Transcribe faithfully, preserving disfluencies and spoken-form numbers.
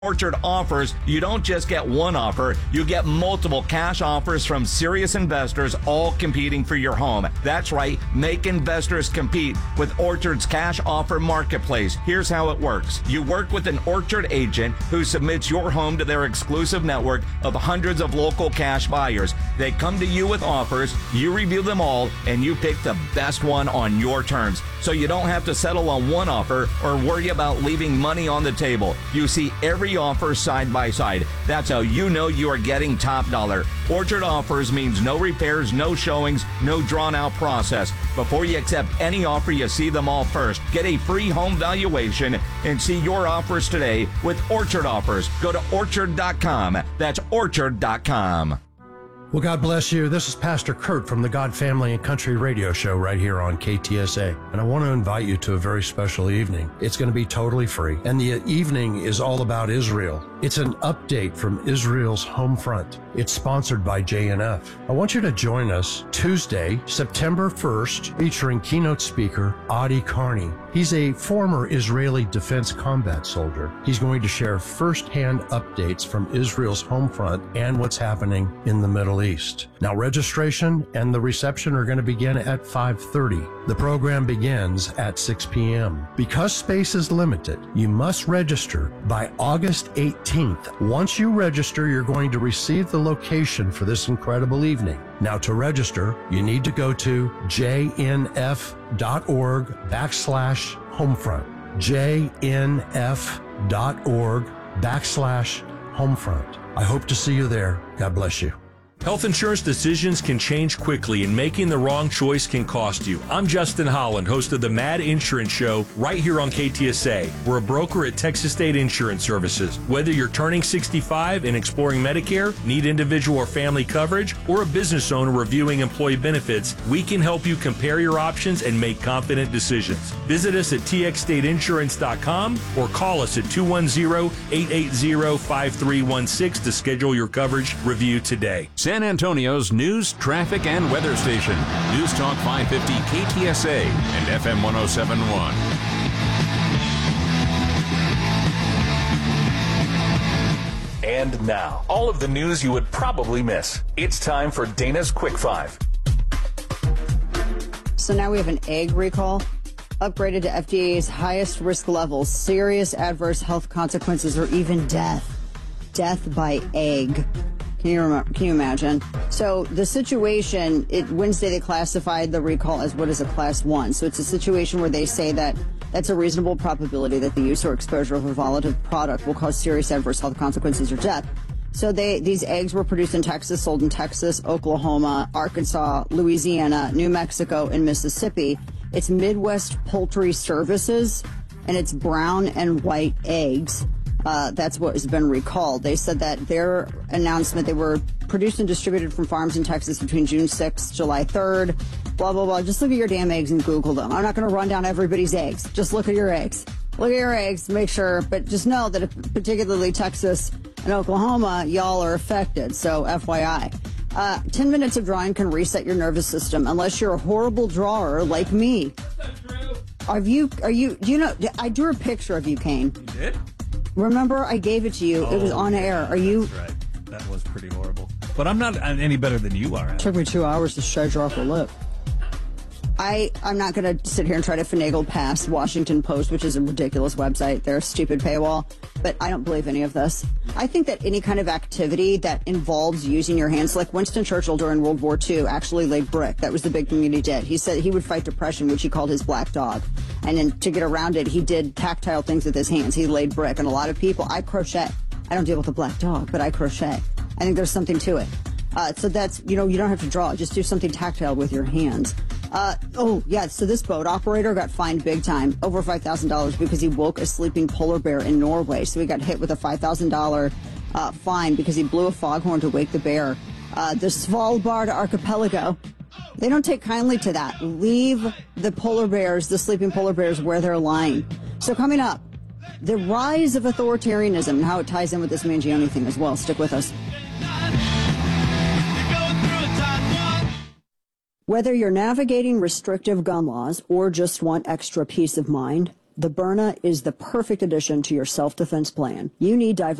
Orchard Offers, you don't just get one offer, you get multiple cash offers from serious investors, all competing for your home. That's right, make investors compete with Orchard's cash offer marketplace. Here's how it works. You work with an Orchard agent who submits your home to their exclusive network of hundreds of local cash buyers. They come to you with offers, you review them all, and you pick the best one on your terms. So you don't have to settle on one offer or worry about leaving money on the table. You see every offer side by side. That's how you know you are getting top dollar. Orchard Offers means no repairs, no showings, no drawn out process. Before you accept any offer, you see them all first. Get a free home valuation and see your offers today with Orchard Offers. Go to orchard dot com. That's orchard dot com. Well, God bless you. This is Pastor Kurt from the God Family and Country Radio Show right here on K T S A. And I want to invite you to a very special evening. It's going to be totally free. And the evening is all about Israel. It's an update from Israel's home front. It's sponsored by J N F. I want you to join us Tuesday, September first, featuring keynote speaker Adi Carney. He's a former Israeli defense combat soldier. He's going to share firsthand updates from Israel's home front and what's happening in the Middle East. Now, registration and the reception are going to begin at five thirty. The program begins at six p.m. Because space is limited, you must register by August eighteenth. Once you register, you're going to receive the location for this incredible evening. Now, to register, you need to go to jnf.org backslash homefront. jnf.org backslash homefront. I hope to see you there. God bless you. Health insurance decisions can change quickly, and making the wrong choice can cost you. I'm Justin Holland, host of the Mad Insurance Show right here on K T S A. We're a broker at Texas State Insurance Services. Whether you're turning sixty-five and exploring Medicare, need individual or family coverage, or a business owner reviewing employee benefits, we can help you compare your options and make confident decisions. Visit us at t x state insurance dot com or call us at two one zero, eight eight zero, five three one six to schedule your coverage review today. San Antonio's news, traffic, and weather station. News Talk five fifty K T S A and F M one oh seven point one. And now, all of the news you would probably miss. It's time for Dana's Quick Five. So now we have an egg recall. Upgraded to F D A's highest risk levels, serious adverse health consequences, or even death. Death by egg. Can you remember, can you imagine? So the situation, it, Wednesday they classified the recall as what is a class one. So it's a situation where they say that that's a reasonable probability that the use or exposure of a volatile product will cause serious adverse health consequences or death. So they these eggs were produced in Texas, sold in Texas, Oklahoma, Arkansas, Louisiana, New Mexico, and Mississippi. It's Midwest Poultry Services, and it's brown and white eggs. Uh, that's what has been recalled. They said that their announcement, they were produced and distributed from farms in Texas between June sixth, July third, blah, blah, blah. Just look at your damn eggs and Google them. I'm not going to run down everybody's eggs. Just look at your eggs. Look at your eggs, make sure, but just know that if, particularly Texas and Oklahoma, y'all are affected. So F Y I. Uh, ten minutes of drawing can reset your nervous system unless you're a horrible drawer like me. Have you, are you, do you know, I drew a picture of you, Kane. You did? Remember, I gave it to you. Oh, it was on yeah, air. Are you? That's right. That was pretty horrible. But I'm not any better than you are. It took me two hours to shred your upper lip. I, I'm not going to sit here and try to finagle past Washington Post, which is a ridiculous website. They're a stupid paywall. But I don't believe any of this. I think that any kind of activity that involves using your hands, like Winston Churchill during World War Two actually laid brick. That was the big thing that he did. He said he would fight depression, which he called his black dog. And then to get around it, he did tactile things with his hands. He laid brick. And a lot of people, I crochet. I don't deal with a black dog, but I crochet. I think there's something to it. Uh, so that's, you know, you don't have to draw. Just do something tactile with your hands. Uh, oh, yeah, so this boat operator got fined big time, over five thousand dollars, because he woke a sleeping polar bear in Norway. So he got hit with a five thousand dollars uh, fine because he blew a foghorn to wake the bear. Uh, the Svalbard archipelago, they don't take kindly to that. Leave the polar bears, the sleeping polar bears, where they're lying. So coming up, the rise of authoritarianism and how it ties in with this Mangione thing as well. Stick with us. Whether you're navigating restrictive gun laws or just want extra peace of mind, The Byrna is the perfect addition to your self-defense plan. You need diverse